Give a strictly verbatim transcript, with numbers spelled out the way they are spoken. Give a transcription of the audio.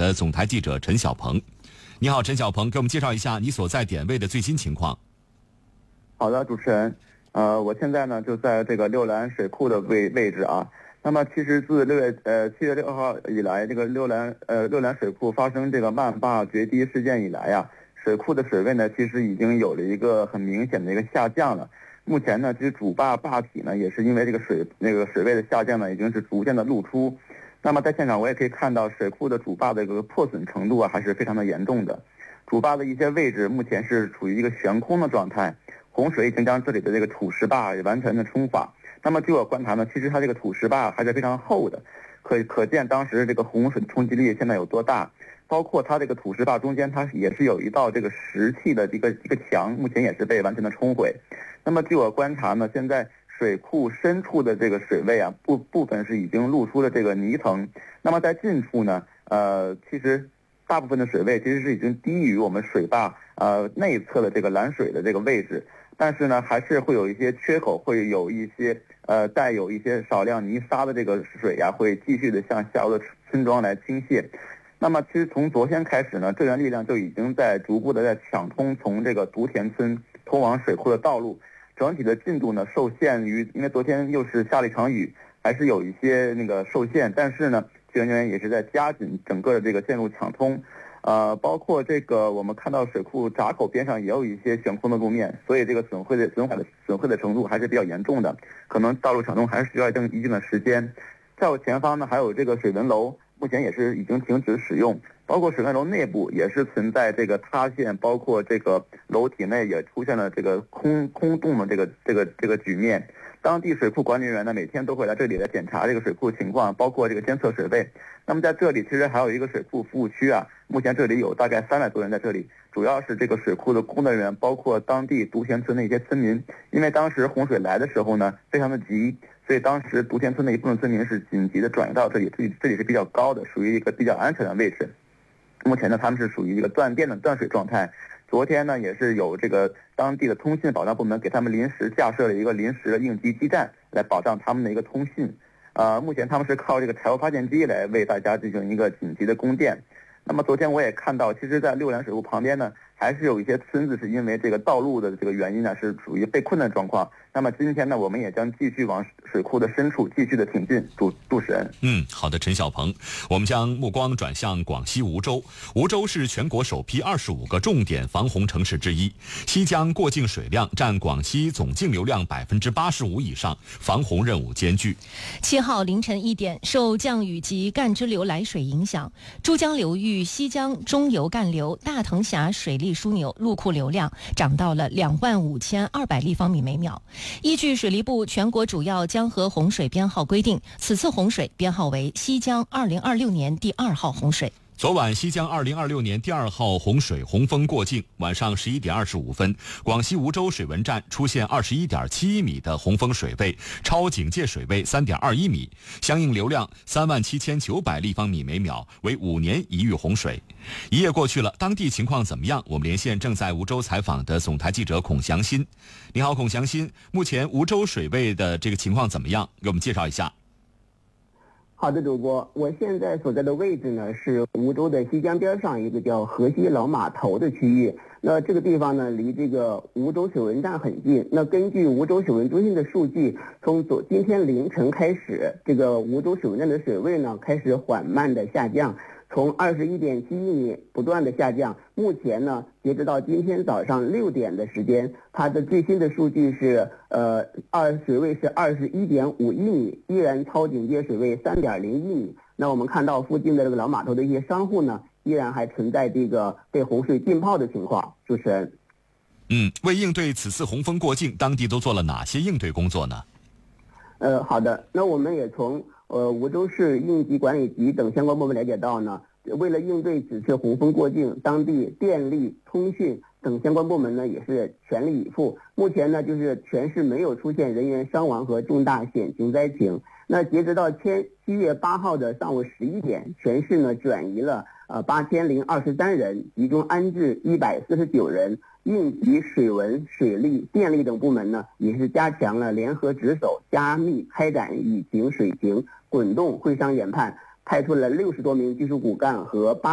的总台记者陈小鹏。你好，陈小鹏，给我们介绍一下你所在点位的最新情况。 好的，主持人，呃，我现在呢就在这个六兰水库的位位置啊。那么其实自六月呃七月六号以来，这个六兰呃六兰水库发生这个漫坝决堤事件以来呀、啊，水库的水位呢其实已经有了一个很明显的一个下降了。目前呢，其实主坝坝体呢也是因为这个水那个水位的下降呢，已经是逐渐的露出。那么在现场我也可以看到水库的主坝的这个破损程度啊，还是非常的严重的。主坝的一些位置目前是处于一个悬空的状态，洪水已经将这里的这个土石坝也完全的冲垮。那么据我观察呢，其实它这个土石坝还是非常厚的，可可见当时这个洪水的冲击力现在有多大。包括它这个土石坝中间，它也是有一道这个石砌的一个一个墙，目前也是被完全的冲毁。那么据我观察呢，现在水库深处的这个水位啊，部部分是已经露出了这个泥层。那么在近处呢，呃，其实大部分的水位其实是已经低于我们水坝呃内侧的这个拦水的这个位置。但是呢，还是会有一些缺口，会有一些呃带有一些少量泥沙的这个水呀、啊，会继续的向下游的村庄来倾泻。那么，其实从昨天开始呢，救援力量就已经在逐步的在抢通从这个独田村通往水库的道路。整体的进度呢，受限于因为昨天又是下了一场雨，还是有一些那个受限。但是呢，救援人员也是在加紧整个的这个线路抢通。呃，包括这个我们看到水库闸口边上也有一些悬空的路面，所以这个损毁的损毁的损毁的程度还是比较严重的，可能道路抢通还是需要一定一定的时间。在我前方呢，还有这个水文楼，目前也是已经停止使用，包括水文楼内部也是存在这个塌陷，包括这个楼体内也出现了这个空空洞的这个这个这个局面。当地水库管理员呢，每天都会来这里来检查这个水库情况，包括这个监测水位。那么在这里其实还有一个水库服务区啊，目前这里有大概三百多人在这里，主要是这个水库的工作人员，包括当地独田村的一些村民。因为当时洪水来的时候呢，非常的急，所以当时独田村的一部分村民是紧急的转移到这里，这里这里是比较高的，属于一个比较安全的位置。目前呢，他们是属于一个断电的断水状态。昨天呢，也是有这个当地的通信保障部门给他们临时架设了一个临时的应急基站，来保障他们的一个通信。呃，目前他们是靠这个柴油发电机来为大家进行一个紧急的供电。那么昨天我也看到，其实在六兰水库旁边呢，还是有一些村子是因为这个道路的这个原因呢，是属于被困的状况。那么今天呢，我们也将继续往水库的深处继续的挺进。主主持人， 嗯，好的，陈小鹏，我们将目光转向广西梧州。梧州是全国首批二十五个重点防洪城市之一，西江过境水量占广西总径流量百分之八十五以上，防洪任务艰巨。 七号凌晨一点，受降雨及干支流来水影响，珠江流域西江中游干流大藤峡水利枢纽入库流量涨到了两万五千二百立方米每秒。依据水利部全国主要江河洪水编号规定，此次洪水编号为西江二零二六年第二号洪水。 昨晚西江二零二六年第二号洪水洪峰过境，晚上十一点二十五分，广西梧州水文站出现二十一点七一米的洪峰水位，超警戒水位三点二一米，相应流量三万七千九百立方米每秒，为五年一遇洪水。一夜过去了，当地情况怎么样？我们连线正在梧州采访的总台记者孔祥新。你好，孔祥新，目前梧州水位的这个情况怎么样？给我们介绍一下。 好的，主播，我现在所在的位置呢是梧州的西江边上一个叫河西老码头的区域。那这个地方呢离这个梧州水文站很近。那根据梧州水文中心的数据，从昨今天凌晨开始，这个梧州水文站的水位呢开始缓慢的下降，从二十一点七一米不断的下降。目前呢，截止到今天早上六点的时间，它的最新的数据是呃二水位是二十一点五一米，依然超警戒水位三点零一米。那我们看到附近的这个老码头的一些商户呢，依然还存在这个被洪水浸泡的情况。主持人， 嗯，为应对此次洪峰过境，当地都做了哪些应对工作呢？ 呃，好的，那我们也从呃梧州市应急管理局等相关部门了解到呢，为了应对此次洪峰过境，当地电力、通讯等相关部门呢也是全力以赴。目前呢，就是全市没有出现人员伤亡和重大险情灾情。那截止到七月八号的上午十一点，全市呢转移了呃八千零二十三人，集中安置一百四十九人。应急水文、水利、电力等部门呢，也是加强了联合值守，加密开展雨情、水情滚动会商研判，派出了六十多名技术骨干和八。